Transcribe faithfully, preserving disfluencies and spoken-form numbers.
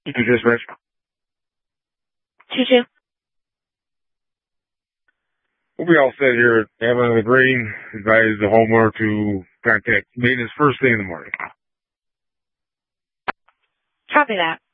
You dispatch. Two two. We'll be all set here at Avalon of the Green. Advise the homeowner to contact maintenance first thing in the morning. Copy that.